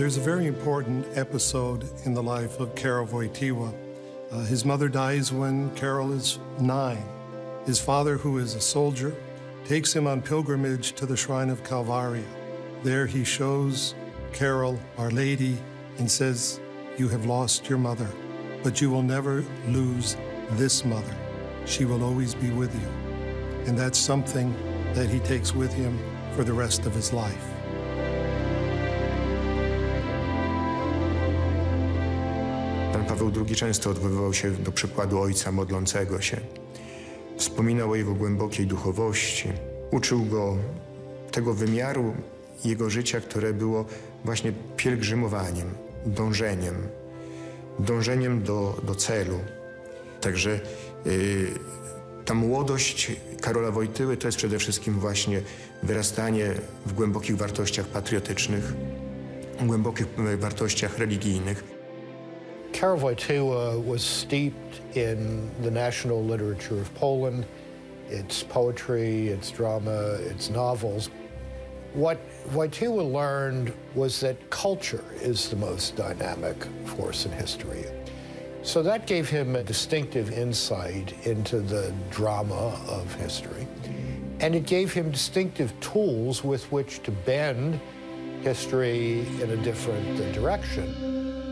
There's a very important episode in the life of Karol Wojtyła. His mother dies when Karol is 9. His father, who is a soldier, takes him on pilgrimage to the shrine of Calvaria. There he shows Karol Our Lady and says, "You have lost your mother, but you will never lose this mother. She will always be with you." And that's something that he takes with him for the rest of his life. Pan Paweł II często odwoływał się do przykładu ojca modlącego się. Wspominał o jego głębokiej duchowości. Uczył go tego wymiaru jego życia, które było właśnie pielgrzymowaniem, dążeniem do celu. Także ta młodość Karola Wojtyły to jest przede wszystkim właśnie wyrastanie w głębokich wartościach patriotycznych, głębokich wartościach religijnych. Karol Wojtyła was steeped in the national literature of Poland, its poetry, its drama, its novels. What Wojtyła learned was that culture is the most dynamic force in history. So that gave him a distinctive insight into the drama of history. And it gave him distinctive tools with which to bend history in a different direction.